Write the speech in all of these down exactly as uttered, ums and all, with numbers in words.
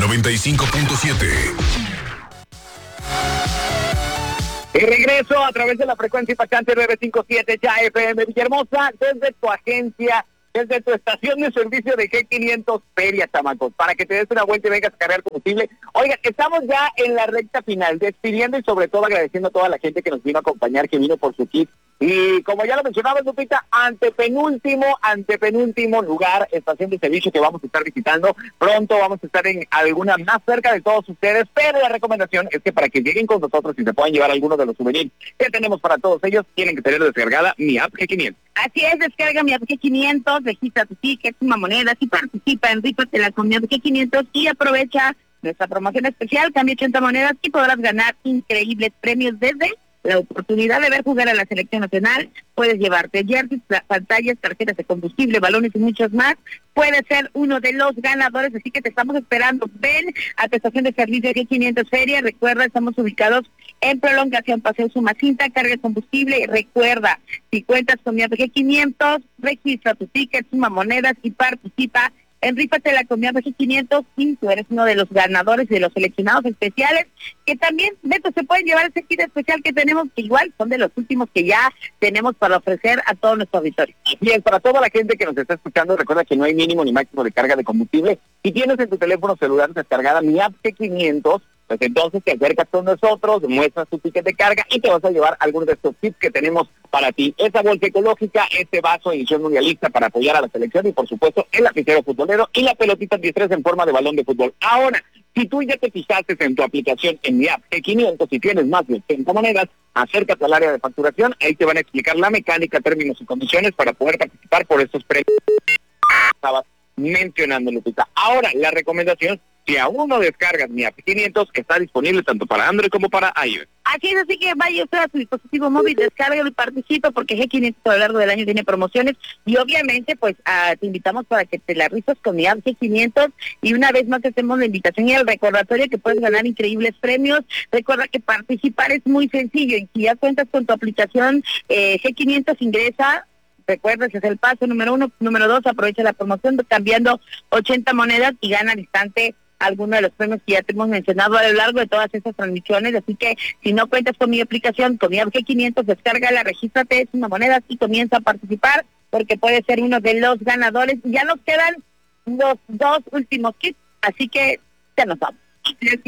noventa y cinco punto siete. Y regreso a través de la frecuencia impactante nueve cinco siete Ya F M Villahermosa, desde tu agencia, desde tu estación de servicio de G quinientos Feria, chamacos, para que te des una vuelta y vengas a cargar combustible. Oigan, estamos ya en la recta final, despidiendo y sobre todo agradeciendo a toda la gente que nos vino a acompañar, que vino por su kit. Y como ya lo mencionaba Lupita, antepenúltimo, antepenúltimo lugar, estación de servicio que vamos a estar visitando. Pronto vamos a estar en alguna más cerca de todos ustedes, pero la recomendación es que para que lleguen con nosotros y se puedan llevar algunos de los souvenirs que tenemos para todos ellos, tienen que tener descargada mi app G quinientos. Así es, descarga mi app G quinientos, registra tu ticket, suma monedas y participa en Rífate con mi app G quinientos y aprovecha nuestra promoción especial, cambia ochenta monedas y podrás ganar increíbles premios desde la oportunidad de ver jugar a la selección nacional, puedes llevarte jerseys, pantallas, tarjetas de combustible, balones y muchos más. Puedes ser uno de los ganadores, así que te estamos esperando. Ven a tu estación de servicio G quinientos Feria. Recuerda, estamos ubicados en Prolongación Paseo Sumacinta, carga de combustible. Recuerda, si cuentas con mi app G quinientos, registra tu ticket, suma monedas y participa en Rífate la Comida G quinientos, y tú eres uno de los ganadores de los seleccionados especiales, que también, Beto, se pueden llevar ese kit especial que tenemos, que igual son de los últimos que ya tenemos para ofrecer a todo nuestro auditorio. Bien, para toda la gente que nos está escuchando, recuerda que no hay mínimo ni máximo de carga de combustible. Si tienes en tu teléfono celular descargada mi app G quinientos, pues entonces te acercas con nosotros, muestras tu ticket de carga y te vas a llevar algunos de estos tips que tenemos para ti. Esa bolsa ecológica, este vaso edición mundialista para apoyar a la selección y por supuesto el lapicero futbolero y la pelotita diez en forma de balón de fútbol. Ahora, si tú ya te fijaste en tu aplicación en mi app G quinientos y tienes más de ochenta monedas, acércate al área de facturación, ahí te van a explicar la mecánica, términos y condiciones para poder participar por estos premios que estabas mencionando, Lupita. Ahora, la recomendación, si aún no descargas mi app quinientos, está disponible tanto para Android como para iOS. Así es, así que vaya usted a su dispositivo móvil, descárgalo y participa, porque G quinientos a lo largo del año tiene promociones y obviamente pues a, te invitamos para que te la rifes con mi app G quinientos y una vez más te hacemos la invitación y el recordatorio que puedes ganar increíbles premios. Recuerda que participar es muy sencillo y si ya cuentas con tu aplicación eh, G quinientos, ingresa. Recuerda, ese es el paso número uno. Número dos, aprovecha la promoción cambiando ochenta monedas y gana al instante alguno de los premios que ya te hemos mencionado a lo largo de todas estas transmisiones. Así que si no cuentas con mi aplicación, con mi app G quinientos, descárgala, regístrate, es una moneda y comienza a participar porque puedes ser uno de los ganadores. Ya nos quedan los dos últimos kits, así que ya nos vamos. El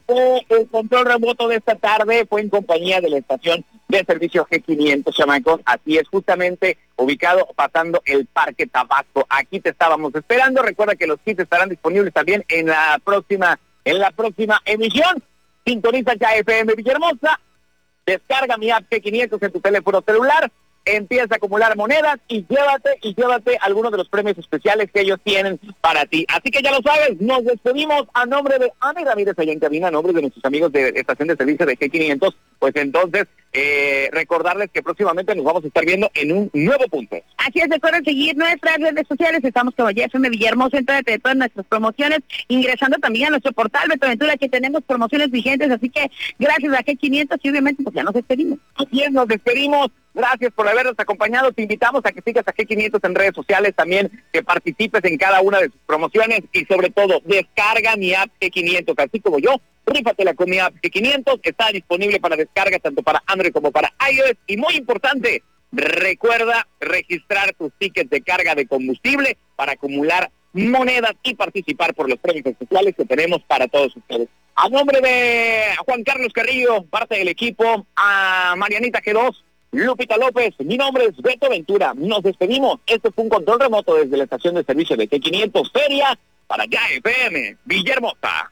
control remoto de esta tarde fue en compañía de la estación de servicio G quinientos, chamacos. Así es, justamente ubicado pasando el Parque Tabasco. Aquí te estábamos esperando. Recuerda que los kits estarán disponibles también en la próxima, en la próxima emisión. Sintoniza ya F M Villahermosa, descarga mi app G quinientos en tu teléfono celular, empieza a acumular monedas y llévate y llévate algunos de los premios especiales que ellos tienen para ti. Así que ya lo sabes, nos despedimos a nombre de Ana Ramírez allá en cabina, a nombre de nuestros amigos de estación de servicio de G quinientos. Pues entonces, eh, recordarles que próximamente nos vamos a estar viendo en un nuevo punto. Así es, recuerden seguir nuestras redes sociales, estamos como F M Villahermosa, entérate de todas nuestras promociones, ingresando también a nuestro portal Beto Aventura, que tenemos promociones vigentes, así que gracias a G quinientos y obviamente pues ya nos despedimos. Así es, nos despedimos. Gracias por habernos acompañado. Te invitamos a que sigas a G quinientos en redes sociales, también que participes en cada una de sus promociones y sobre todo descarga mi app G quinientos, así como yo. Rífatela con mi app G quinientos, está disponible para descarga tanto para Android como para iOS y muy importante, recuerda registrar tus tickets de carga de combustible para acumular monedas y participar por los premios especiales que tenemos para todos ustedes. A nombre de Juan Carlos Carrillo, parte del equipo, a Marianita G dos, Lupita López, mi nombre es Beto Ventura. Nos despedimos. Este fue un control remoto desde la estación de servicio de G quinientos Feria para Ya F M Villahermosa.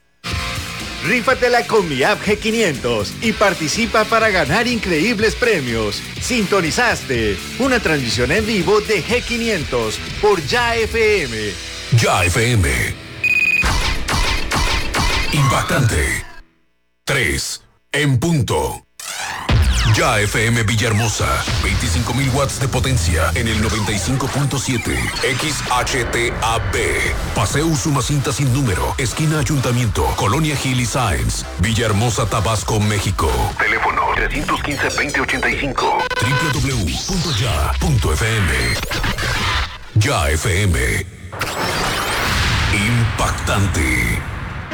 Rífatela con mi app G quinientos y participa para ganar increíbles premios. Sintonizaste una transmisión en vivo de G quinientos por Ya F M. Ya F M. Impactante. tres en punto. Ya F M Villahermosa, veinticinco mil watts de potencia en el noventa y cinco punto siete. X H T A B. Paseo Usumacinta sin número, esquina Ayuntamiento, Colonia Gil y Sáenz, Villahermosa, Tabasco, México. Teléfono trescientos quince, veinte ochenta y cinco. doble u doble u doble u punto ya punto f m. Ya F M. Impactante.